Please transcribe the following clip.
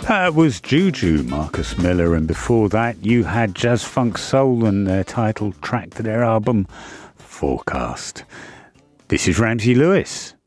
That was Juju, Marcus Miller, and before that you had Jazz Funk Soul and their title track to their album, Forecast. This is Ramsey Lewis.